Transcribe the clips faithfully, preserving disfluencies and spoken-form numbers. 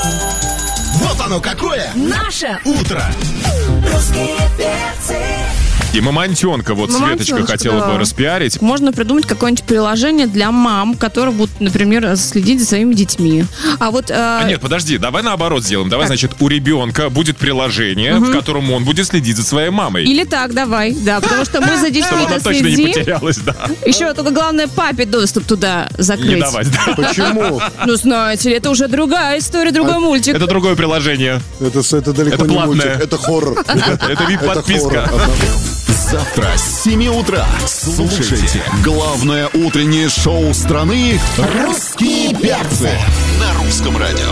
Вот оно какое! Наше утро! Русские перцы. И мамонтенка, вот Мамонтеночка, Светочка хотела да. бы распиарить. Можно придумать какое-нибудь приложение для мам, которые будут, например, следить за своими детьми. А вот... Э... А нет, подожди, давай наоборот сделаем. Давай, Так. значит, у ребенка будет приложение, в котором он будет следить за своей мамой. Или так, давай, да, потому что мы за Чтобы она детьми-то точно не следим. потерялась, да. Еще только главное папе доступ туда закрыть. Не давать, да. Почему? Ну, знаете ли, это уже другая история, другой мультик. Это другое приложение. Это, с- это далеко Это не платное. мультик, это хоррор. Это вип-подписка. Завтра с семи утра слушайте главное утреннее шоу страны «Русские перцы» на русском радио.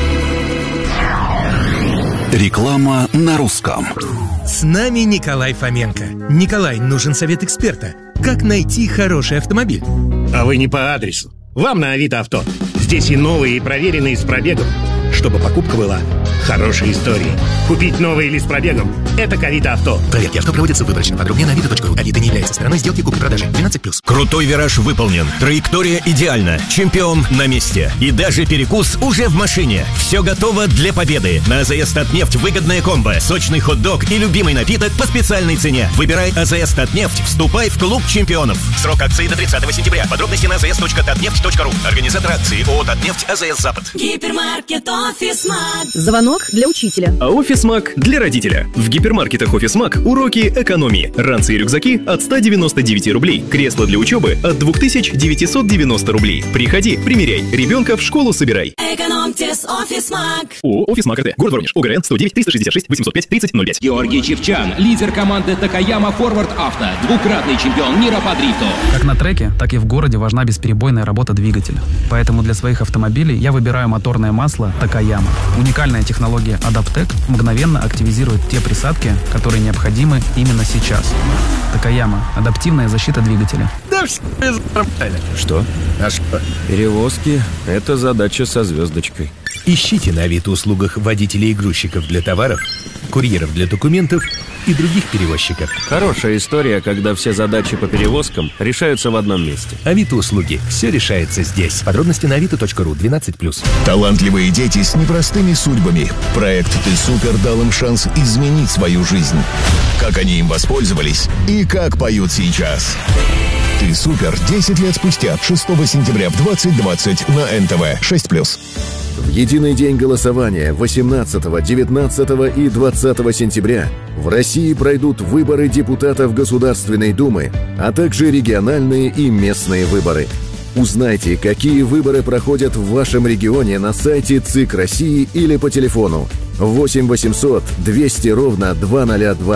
Реклама на русском. С нами Николай Фоменко. Николай, нужен совет эксперта. Как найти хороший автомобиль? А вы не по адресу. Вам на Авито Авто. Здесь и новые, и проверенные с пробегом. Чтобы покупка была хорошей историей. Купить новый или с пробегом – это к Авито Авто. Проверки авто проводятся выборочно. Подробнее на авито точка ру. Авито не является стороной сделки купли-продажи. двенадцать плюс. Крутой вираж выполнен. Траектория идеальна. Чемпион на месте. И даже перекус уже в машине. Все готово для победы. На АЗС Татнефть выгодная комбо. Сочный хот-дог и любимый напиток по специальной цене. Выбирай АЗС Татнефть. Вступай в клуб чемпионов. Срок акции до тридцатого сентября. Подробности на азс точка татнефть точка ру. Организатор акции ООО «Татнефть», АЗС Запад. Гипермаркет «Офисмаг». Звонок для учителя. А «Офисмаг» для родителя. В гипермаркетах «Офисмаг» уроки экономии. Ранцы и рюкзаки от ста девяноста девяти рублей. Кресло для учебы от двух тысяч девятисот девяносто рублей. Приходи, примеряй. Ребенка в школу собирай. Экономьте с «Офисмаг». ООО «Офисмаг РТ». Город Воронеж. ОГРН сто девять триста шестьдесят шесть восемьсот пять тридцать ноль пять. Георгий Чевчан, лидер команды Такаяма Форвард Авто, двукратный чемпион мира по дрифту. Как на треке, так и в городе важна бесперебойная работа двигателя. Поэтому для своих автомобилей я выбираю моторное масло Такаяма. Уникальная технология Адаптек мгновенно активизирует те присадки, которые необходимы именно сейчас. Такаяма. Адаптивная защита двигателя. Да все нормально. Что? А что? Перевозки – это задача со звездочкой. Ищите на Авито услугах водителей и грузчиков для товаров, курьеров для документов и других перевозчиков. Хорошая история, когда все задачи по перевозкам решаются в одном месте. Авито услуги. Все решается здесь. Подробности на авито точка ру. двенадцать плюс. Талантливые дети с непростыми судьбами. Проект «Ты супер» дал им шанс изменить свою жизнь. Как они им воспользовались и как поют сейчас. «Ты супер» десять лет спустя, шестого сентября в двадцать двадцать на эн тэ вэ шесть плюс. В единый день голосования восемнадцатого, девятнадцатого и двадцатого сентября в России пройдут выборы депутатов Государственной Думы, а также региональные и местные выборы. Узнайте, какие выборы проходят в вашем регионе на сайте ЦИК России или по телефону восемь восемьсот двести ровно двести два.